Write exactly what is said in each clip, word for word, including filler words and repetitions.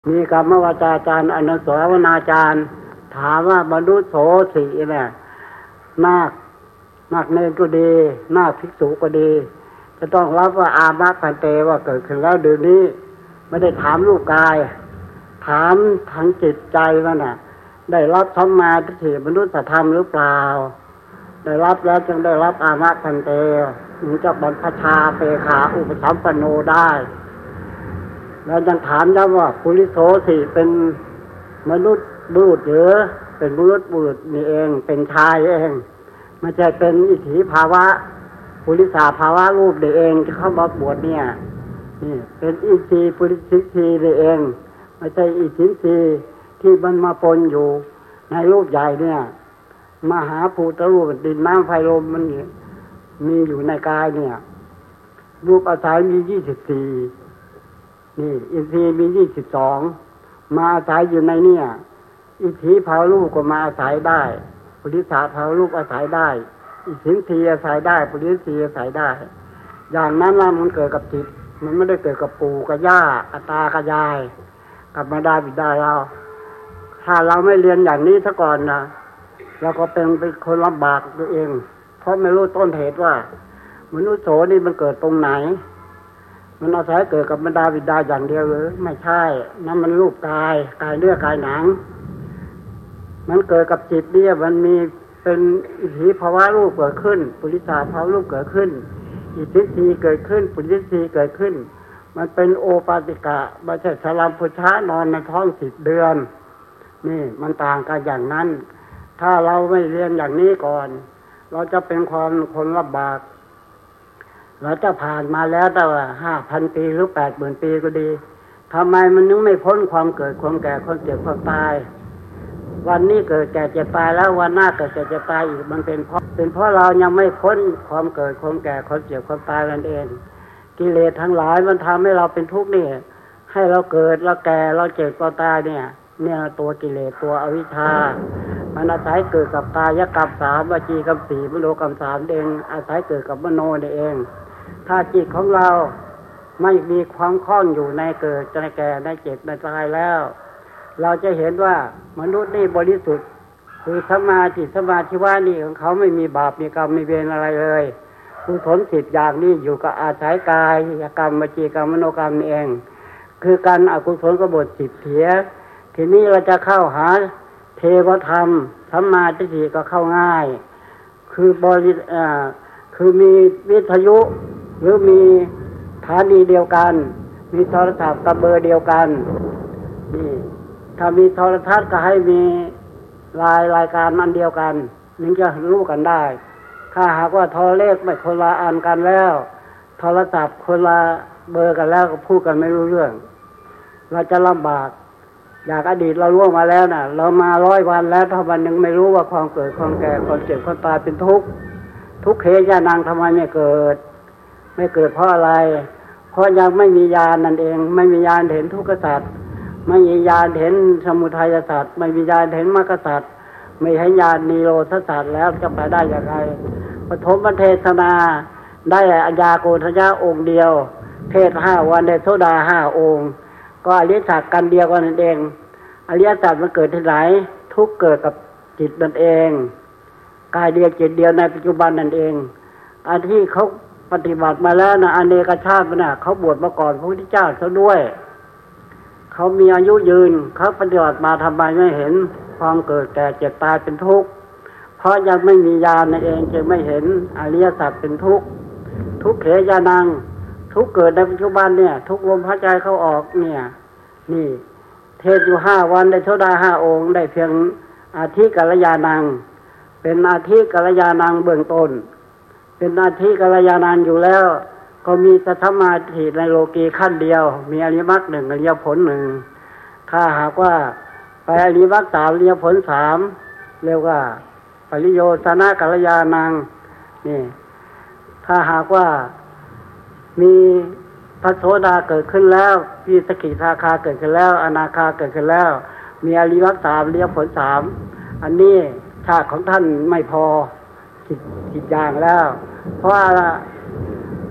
มีกรรมวาจาจารย์อนุสาวนาจารย์ถามว่าบรรลุโสสีเนี่ยนาคนาคเนรก็ดีนาคภิกษุก็ดีจะต้องรับว่าอามะพันเตว่าเกิดขึ้นแล้วเดี๋ยวนี้ไม่ได้ถามรูปกายถามทางจิตใจว่าน่ะได้รับสัมมาทิฏฐิบรรลุสัทธรรมหรือเปล่าได้รับแล้วจึงได้รับอามะพันเตถึงจะบรรพชาเปขาอุปสัมปันโนได้แล้วยังถามย้ำว่าปุริโสสิเป็นมนุษย์บุรุษหรือเป็นบุรุษบุรุษนี่เองเป็นชายเองไม่ใช่เป็นอิทธิภาวะปุริสาภาวะรูปนี่เองที่เข้ามาบวชเนี่ยนี่เป็นอิทธิปุริสิทธินี่เองไม่ใช่อิทธิสีที่มันมาปนอยู่ในรูปใหญ่เนี่ยมหาภูตรูปดินน้ำไฟลมมันมีอยู่ในกายเนี่ยรูปอาศัยมียี่สิบสี่นี่อินทรีย์มียี่สิบสองมาอาศัยอยู่ในเนี่ยอิทธิภาวะรูปก็มาอาศัยได้ปุริสาภาวะรูปอาศัยได้อิทธิสีอาศัยได้ปุริสีอาศัยได้อย่างนั้นล่ะมันเกิดกับจิตมันไม่ได้เกิดกับปู่กับย่าอาตากับยายกับมารดาบิดาเราถ้าเราไม่เรียนอย่างนี้ซะก่อนนะเราก็เป็นเป็นคนลำบากตัวเองเพราะไม่รู้ต้นเหตุว่ามนุษย์โสนี่มันเกิดตรงไหนมันอาศัยเกิดกับบรรดาบิดาอย่างเดียวหรือไม่ใช่นั่นมันรูปกายกายเนื้อกายหนังมันเกิดกับจิตเนี่ยมันมีเป็นอิทธิภาวะรูปเกิดขึ้นปุริสาภาวะรูปเกิดขึ้นอิทธิสีเกิดขึ้นปุริสีเกิดขึ้นมันเป็นโอปาติกะไม่ใช่สลัมพุชะนอนในท้องสิบเดือนนี่มันต่างกันอย่างนั้นถ้าเราไม่เรียนอย่างนี้ก่อนเราจะเป็นคนคนลำบากเราจะผ่านมาแล้วแต่ว่าห้าพันปีหรือแปดหมื่นปีก็ดีทำไมมันนึกไม่พ้นความเกิดความแก่ความเจ็บความตายวันนี้เกิดแก่เจ็บตายแล้ววันหน้าเกิดแก่เจ็บตายอีกมันเป็นเพราะเป็นเพราะเรายังไม่พ้นความเกิดความแก่ความเจ็บความตายนั่นเองกิเลสทั้งหลายมันทำให้เราเป็นทุกข์นี่ให้เราเกิดเราแก่เราเจ็บเราตายเนี่ยเนี่ยตัวกิเลสตัวอวิชชามันอาศัยเกิดกับกายกรรมสามวจีกรรมสี่มโนกรรมสามเองอาศัยเกิดกับมโนนี่เองถ้าจิตของเราไม่มีความคล่องอยู่ในเกิดในแก่ในเจ็บในตายแล้วเราจะเห็นว่ามนุษย์นี่บริสุทธิ์คือสมาธิสมาธิว่านี่ของเขาไม่มีบาปมีกรรมมีเวรอะไรเลยกุศลสิบอย่างนี้อยู่กับอาศัยกายกรรมวจีกรรมมโนกรรมนี่เองคือการอกุศลกบฏสิบเสียทีนี้เราจะเข้าหาเทวธรรมสัมมาทิฏฐิก็เข้าง่ายคือบริอ่าคือมีวิทยุหรือมีฐานีเดียวกันมีโทรศัพท์กับเบอร์เดียวกันนี่ถ้ามีโทรทัศน์ก็ให้มีรายรายการอันเดียวกันถึงจะรู้กันได้ถ้าหากว่าโทรเลขไม่คนละอันกันแล้วโทรศัพท์คนละเบอร์กันแล้วก็พูดกันไม่รู้เรื่องเราจะลำบากจากอดีตเราล่วงมาแล้วน่ะเรามาร้อยวันแล้วถ้าวันหนึ่งไม่รู้ว่าความเกิดความแก่ความเจ็บความตายเป็นทุกข์ทุกข์เหตุยานางทำไมไม่เกิดไม่เกิดเพราะอะไรเพราะยังไม่มีญาณนั่นเองไม่มีญาณเห็นทุกขสัจไม่มีญาณเห็นสมุทัยสัจไม่มีญาณเห็นมรรคสัจไม่ให้ญาณนิโรธสัจแล้วจะไปได้อย่างไรปฐมเทศนาได้อัญญาโกณทัญญาองค์เดียวเทศห้าวันได้โสดาห้าองค์ก็อริยสัจกันเดียวกันนั่นเองอริยสัจมันเกิดที่ไหนทุกเกิดกับจิตนั่นเองกายเดียวจิตเดียวในปัจจุบันนั่นเองอันที่เขาปฏิบัติมาแล้วนะอเนกชาติมันน่ะเขาบวชมาก่อนพระพุทธเจ้าเขาด้วยเขามีอายุยืนเขาปฏิบัติมาทำไมไม่เห็นความเกิดแก่เจ็บตายเป็นทุกข์เพราะยังไม่มีญาณนั่นเองจึงไม่เห็นอริยสัจเป็นทุกข์ทุกขเขยานังทุกเกิดในปัจจุบันเนี่ยทุกลมหายใจเข้าออกเนี่ยนี่เทศอยู่ห้าวันได้โสดาห้าองค์ได้เพียงอาทิกัลยาณังเป็นอาทิกัลยาณังเบื้องต้นเป็นอาทิกัลยาณังอยู่แล้วก็มีสัทธมาธิในโลกีขั้นเดียวมีอริยมรรคหนึ่งอริยผลหนึ่งถ้าหากว่าไปอริยมรรคสามอริยผลสามเรียกว่าปริโยสนะกัลยาณังนี่ถ้าหากว่ามีพระโสดาเกิดขึ้นแล้วมีสกิทาคาเกิดขึ้นแล้วอนาคาเกิดขึ้นแล้วมีอริยมรรคสามอริยผลสามอันนี้ชาติของท่านไม่พอจิตจิตอย่างแล้วเพราะว่าเพ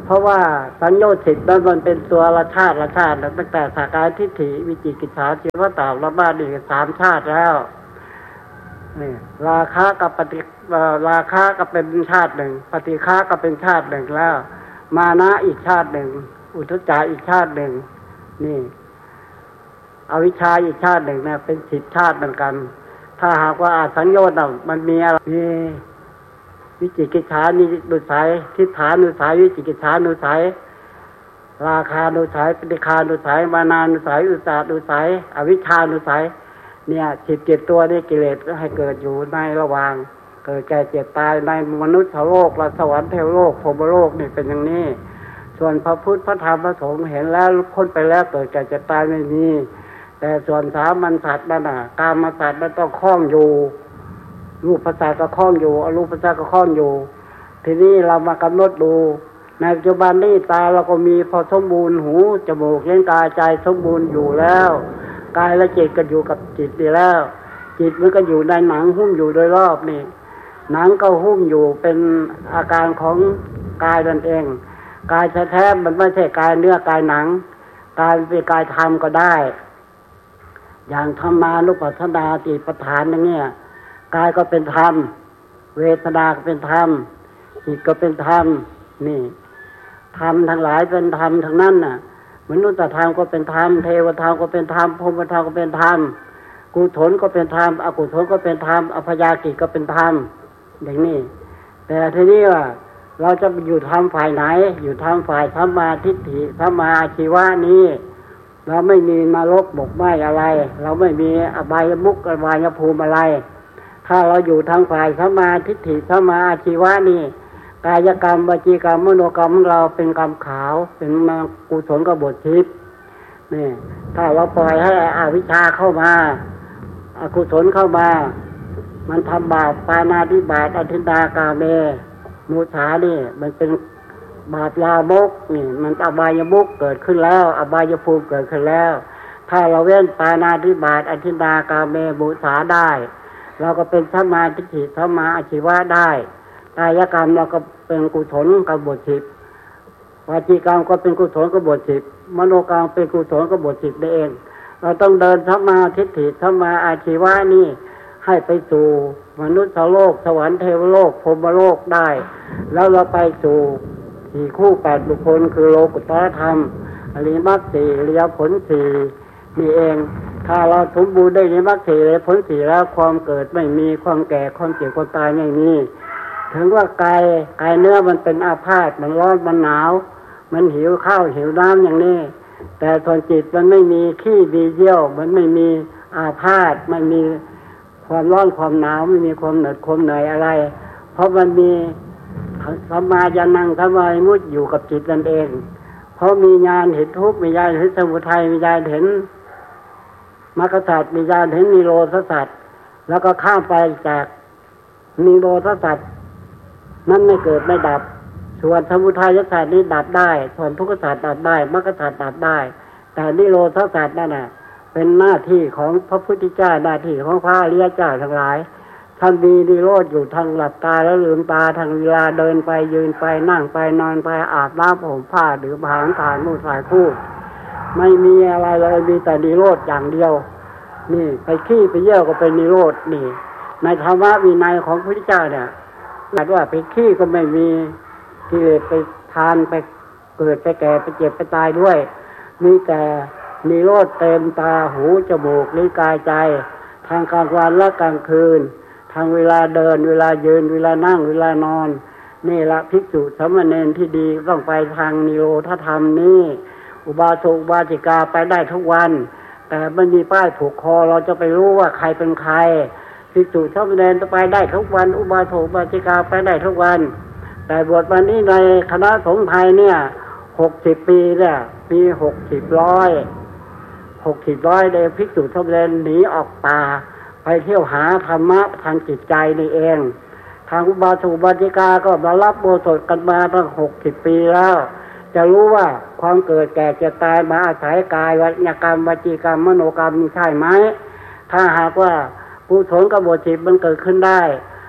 เพราะว่าสัญโยชน์สิบนั้นมันเป็นตัวละชาติละชาติตั้งแต่สากายทิฏฐิวิจิกิจฉาชีวตาละบ้าดีสามชาติแล้วนี่ราคะกับปฏิราคะก็เป็นชาติหนึ่งปฏิฆะก็เป็นชาติหนึ่งแล้วมานะอีกชาติหนึ่งอุทธัจจะอีกชาติหนึ่งนี่อวิชชาอีกชาติหนึ่งนะเป็นสิบชาติเหมือนกันถ้าหากว่าสัญโยชน์มันมีอะไรมีวิจิกิจฉานินุสัยทิฏฐานุสัยวิจิกิจฉานุสัยราคานุสัยปฏิฆานุสัยมานานุสัยอุตตานุสัยอวิชชานุสัยเนี่ยสิบเจ็ดตัวนี้กิเลสก็ให้เกิดอยู่ในระหว่างเกิดแก่เจ็บตายในมนุษย์โลกและสวรรค์เทวโลกพรหมโลกนี่เป็นอย่างนี้ส่วนพระพุทธพระธรรมพระสงฆ์เห็นแล้วพ้นไปแล้วเกิดแก่เจ็บตายไม่มีแต่ส่วนสามัญสัตว์นั่นน่ะกามสัตว์มันต้องคล้องอยู่รูปประสาทก็คล้องอยู่อรูปประสาทก็คล้องอยู่ทีนี้เรามากำหนดดูในปัจจุบันนี้ตาเราก็มีพอสมบูรณ์หูจมูกเลี้ยงกายใจสมบูรณ์อยู่แล้วกายและจิตก็อยู่กับจิตดีแล้วจิตมันก็อยู่ในหนังหุ้มอยู่โดยรอบนี่หนังก็หุ้มอยู่เป็นอาการของกายนั่นเองกายแท้ๆมันไม่ใช่กายเนื้อกายหนังกายเป็นกายธรรมก็ได้อย่างธรรมานุปัสสนาสติปัฏฐานอย่างเงี้ยกายก็เป็นธรรมเวทนาก็เป็นธรรมจิตก็เป็นธรรมนี่ธรรมทั้งหลายเป็นธรรมทั้งนั้นน่ะมนุษย์ธรรมก็เป็นธรรมเทวธรรมก็เป็นธรรมพรหมธรรมก็เป็นธรรมกุศลก็เป็นธรรมอกุศลก็เป็นธรรมอัพยากิก็เป็นธรรมอย่างนี้แต่ทีนี้ว่าเราจะอยู่ธรรมฝ่ายไหนอยู่ธรรมฝ่ายสัมมาทิฏฐิสัมมาอาชีวะนี้เราไม่มีนรกบกไหม้อะไรเราไม่มีอบายมุขอบายภูมิอะไรถ้าเราอยู่ทางฝ่ายสัมมาทิฏฐิสัมมาอาชีวะนี่กายกรรมวจีกรรมมโนกรรมของเราเป็นกรรมขาวเป็นมากุศลกบฏทิพย์นี่ถ้าเราปล่อยให้อวิชชาเข้ามาอกุศลเข้ามามันทำบาปปาณาติบาตอทินดากาเมมุสานี่มันเป็นบาปลามกนี่มันอบายมุขเกิดขึ้นแล้วอบายภูมิเกิดขึ้นแล้วถ้าเราเว้นปาณาติบาตอทินดากาเมมุสาได้เราก็เป็นสัมมาทิฏฐิสัมมาอาชีวะได้กายกรรมเราก็เป็นกุศลกบฏทิพย์วจีกรรมก็เป็นกุศลกบฏทิพย์มโนกรรมเป็นกุศลกบฏทิพย์ได้เองเราต้องเดินสัมมาทิฏฐิสัมมาอาชีวะนี่ให้ไปสู่มนุษย์โลกสวรรค์เทวโลกพรหมโลกได้แล้วเราไปสู่สี่คู่แปดบุคคลคือโลกุตตรธรรมอริยมรรคสี่อริยผลสี่นี่เองถ้าเราสมบูรณ์ได้ในมรรคสี่อริยผลสี่แล้วความเกิดไม่มีความแก่ความเจ็บความตายไม่มีถึงว่ากายกายเนื้อมันเป็นอาพาธมันร้อนมันหนาวมันหิวข้าวหิวน้ำอย่างนี้แต่ส่วนจิตมันไม่มีขี้ดีเยี่ยวมันไม่มีอาพาธไม่มีความร้อนความหนาวไม่มีความเหน็ดความเหนื่อยอะไรเพราะมันมีสัมมาญาณังสัมมาวิมุตติอยู่กับจิตนั่นเองเพราะมีญาณเห็นทุกข์มีญาณเห็นสมุทัยมีญาณเห็นมรรคสัจมีญาณเห็นนิโรธสัจแล้วก็ข้ามไปจากนิโรธสัจนั้นไม่เกิดไม่ดับส่วนสมุทัยสัจนี้ดับได้ส่วนทุกขสัจดับได้มรรคสัจดับได้แต่นิโรธสัจนั่นน่ะเป็นหน้าที่ของพระพุทธเจ้าหน้าที่ของพระอริยเจ้าทั้งหลายท่านมีนิโรธอยู่ทางหลับตาแล้วลืมตาทางเวลาเดินไปยืนไปนั่งไปนอนไปอาบน้ำห่มผ้าหรืออาหารทานมูสายคู่ไม่มีอะไรเลยมีแต่นิโรธอย่างเดียวนี่ไปขี้ไปเยี่ยวก็เป็นนิโรธนี่ในธรรมวินัยของพระพุทธเจ้าเนี่ยหมายว่าไปขี้ก็ไม่มีกิเลสไปทานไปเกิดไปแก่ไปเจ็บไปตายด้วยมีแต่นิโรธเต็มตาหูจมูกลิ้นกายใจทางกลางวันและกลางคืนทางเวลาเดินเวลายืนเวลานั่งเวลานอนนี่ละภิกษุสามเณรที่ดีต้องไปทางนิโรธธรรมนี้อุบาสกอุบาสิกาไปได้ทุกวันแต่ไม่มีป้ายผูกคอเราจะไปรู้ว่าใครเป็นใครภิกษุสามเณรจะไปได้ทุกวันอุบาสกอุบาสิกาไปได้ทุกวันแต่บวชวันนี้ในคณะสงฆ์ไทยเนี่ยหกสิบปีเนี่ยปีหกสิบร้อยหกสิบร้อยเลยภิกษุสามเณรหนีออกป่าไปเที่ยวหาธรรมะทางจิตใจนี่เองทางอุบาสกอุบาสิกาก็มารับโบสถกันมาตั้งหกสิบปีแล้วจะรู้ว่าความเกิดแก่เจ็บตายมาอาศัยกายวิญญาณกรรมวจีกรรมมโนกรรมมีใช่ไหมถ้าหากว่ากุศลกบฏทิพย์มันเกิดขึ้นได้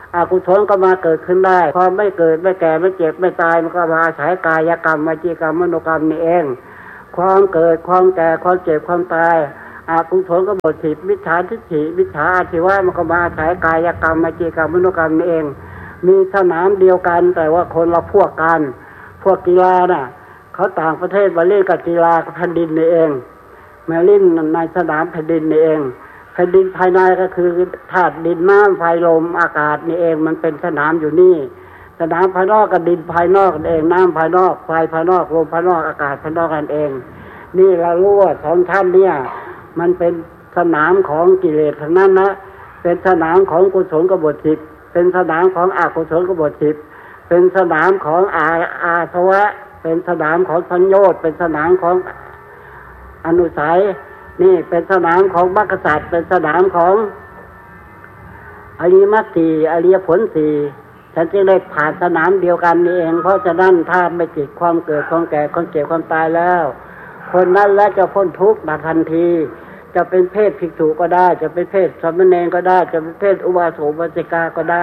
อกุศลก็มาเกิดขึ้นได้พอไม่เกิดไม่แก่ไม่เจ็บไม่ตายมันก็มาอาศัยกายกรรมวจีกรรมมโนกรรมนี่เองความเกิดความแก่ความเจ็บความตายอกุศลก็บทถิมิจฉาทิฏฐิมิจฉาอาชีวะมันก็มาอาศัยกายกรรมวจีกรรมมโนกรรมนี่เองมีสนามเดียวกันแต่ว่าคนละพวกกันพวกกีฬาน่ะเขาต่างประเทศมาเล่นกับกีฬาแผ่นดินนี่เองมาเล่นในสนามแผ่นดินนี่เองแผ่นดินภายในก็คือธาตุดินน้ำไฟลมอากาศนี่เองมันเป็นสนามอยู่นี่สนามภายนอกกับดินภายนอกเองน้ำภายนอกไฟภายนอกลมภายนอกอากาศภายนอกกันเองนี่เรารู้ว่าสองชั้นเนี่ยมันเป็นสนามของกิเลสทั้งนั้นนะเป็นสนามของกุศลกบฏทิพย์เป็นสนามของอกุศลกบฏทิพย์เป็นสนามของอาอาสวะเป็นสนามของสัญโยชน์เป็นสนามของอนุสัยนี่เป็นสนามของมรรคสัตว์เป็นสนามของอริยมรรคสี่อริยผลสี่ฉันจึงได้ผ่านสนามเดียวกันนี่เองเพราะฉะนั้นถ้าไม่ติดความเกิดความแก่ความเจ็บความตายแล้วคนนั้นแล้วจะพ้นทุกข์ทันทีจะเป็นเพศภิกษุก็ได้จะเป็นเพศสามเณรก็ได้จะเป็นเพศอุบาสกอุบาสิกาก็ได้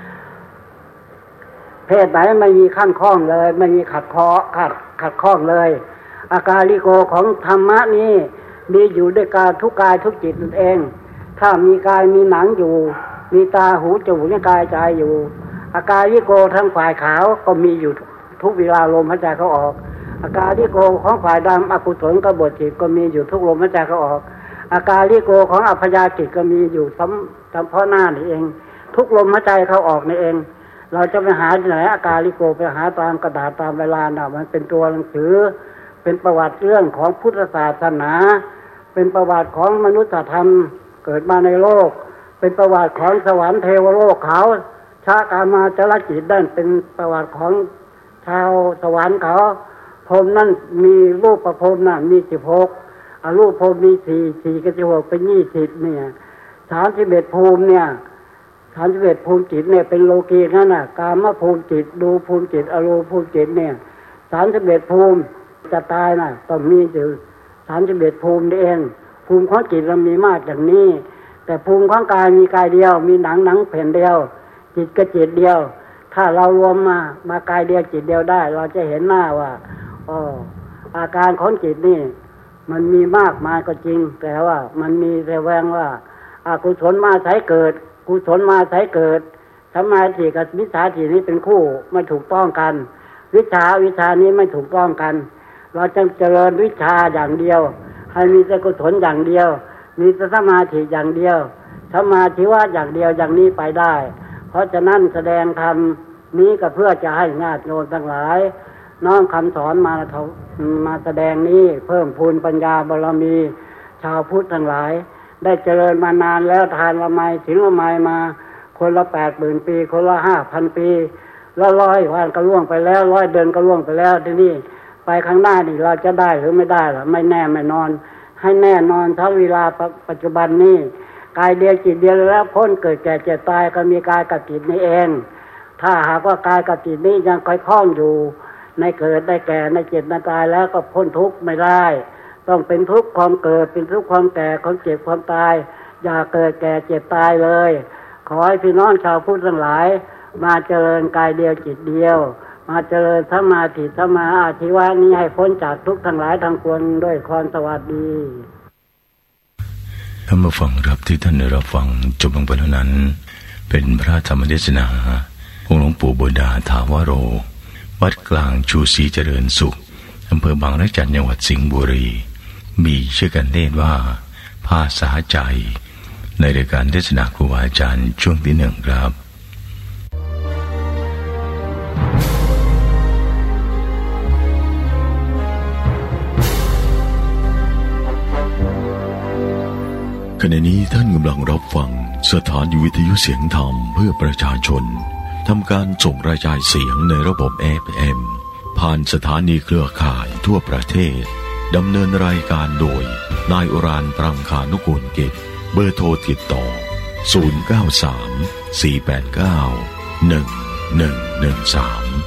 เพศไหนไม่มีขั้นข้องเลยไม่มีขัดคอขัดขัดข้องเลยอาการลิโกของธรรมะนี้มีอยู่ด้วยกายทุกกายทุกจิตนั่นเองถ้ามีกายมีหนังอยู่มีตาหูจมูกนิ้วกายใจอยู่อาการลิโกทั้งฝ่ายขาวก็มีอยู่ทุกเวลาลมหายใจเขาออกอาการลิโกของฝ่ายดำอกุศลกบฏจิตก็มีอยู่ทุกลมหายใจเขาออกอาการลิโกของอัพยาจิตก็มีอยู่ซ้ำเฉพาะหน้านี่เองทุกลมหายใจเขาออกนี่เองเราจะไปหาที่ไหนอาการลิโกไปหาตามกระดาษตามเวลาน่ะมันเป็นตัวหนังสือเป็นประวัติเรื่องของพุทธศาสนาเป็นประวัติของมนุษยธรรมเกิดมาในโลกเป็นประวัติของสวรรค์เทวโลกเขาชากามาจรจิตนั่นเป็นประวัติของชาวสวรรค์เขาพรหมนั่นมีรูปประพรหมน่ะมีสิบหกอรูปพรหมมีสี่สี่กับสิบหกเป็นยี่สิบเนี่ยสามสิบเอ็ดภูมิเนี่ยสามสิบเอ็ดภูมิจิตเนี่ยเป็นโลกีนั่นน่ะกามภูมิจิตดูภูมิจิตอรูปภูมิจิตเนี่ยสามสิบเอ็ดภูมิจะตายน่ะต้องมีอยู่สามสิบเอ็ดภูมิเองภูมิของจิตเรามีมากอย่างนี้แต่ภูมิของกายมีกายเดียวมีหนังหนังแผ่นเดียวจิตก็จิตเดียวถ้าเรารวมมามากายเดียวจิตเดียวได้เราจะเห็นหน้าว่าอ๋ออาการของจิตนี่มันมีมากมายก็จริงแต่ว่ามันมีแต่แวงว่าอากุศลมาใช้เกิดกุศลมาใช้เกิดสมาธิกับวิชาทินี้เป็นคู่ไม่ถูกต้องกันวิชาวิชานี้ไม่ถูกต้องกันเราจะเจริญวิชาอย่างเดียวให้มีแต่กุศลอย่างเดียวมีแต่สมาธิอย่างเดียวสมาธิว่าอย่างเดียวอย่างนี้ไปได้เพราะฉะนั้นแสดงธรรมนี้ก็เพื่อจะให้ญาติโยมทั้งหลายน้อมคำสอนมามาแสดงนี้เพิ่มพูนปัญญาบารมีชาวพุทธทั้งหลายได้เจริญมานานแล้วทานละไมศีลละไมมาคนละแปดหมื่นปีคนละห้าพันปีแล้วร้อยวันก็ล่วงไปแล้วร้อยเดือนก็ล่วงไปแล้วที่นี่ไปข้างหน้านี่เราจะได้หรือไม่ได้ล่ะไม่แน่ไม่นอนให้แน่นอนทั้งเวลาปัจจุบันนี้กายเดียวจิตเดียวแล้วพ้นเกิดแก่เจ็บตายก็มีกายกับจิตนี้เองถ้าหากว่ากายกับจิตนี้ยังคอยคล้องอยู่ในเกิดในแก่ในเจ็บในตายแล้วก็พ้นทุกข์ไม่ได้ต้องเป็นทุกข์ความเกิดเป็นทุกข์ความแก่ความเจ็บความตายอย่าเกิดแก่เจ็บตายเลยขอให้พี่น้องชาวพุทธทั้งหลายมาเจริญกายเดียวจิตเดียวมาเจริญสมาธิสมาอาชีวะนี้ให้พ้นจากทุกข์ทั้งหลายทั้งปวงด้วยความสวัสดีท่านผู้ฟังครับที่ท่านได้รับฟังจบลงไปแล้วนั้นเป็นพระธรรมเทศนาของหลวงปู่บุดาถาวโรวัดกลางชูศรีเจริญสุขอำเภอบางระจันจังหวัดสิงห์บุรีมีชื่อกันเล่นว่าภาษาใจในรายการเทศนาครูบาอาจารย์ช่วงที่หนึ่งครับขณะนี้ท่านกำลังรับฟังสถานีวิทยุเสียงธรรมเพื่อประชาชนทำการส่งกระจายเสียงในระบบ เอฟ เอ็ม ผ่านสถานีเครือข่ายทั่วประเทศดำเนินรายการโดยนายอุรานปรังคานุกูลกิจเบอร์โทรติดต่อศูนย์ เก้า สาม สี่ แปด เก้า หนึ่ง หนึ่ง หนึ่ง สาม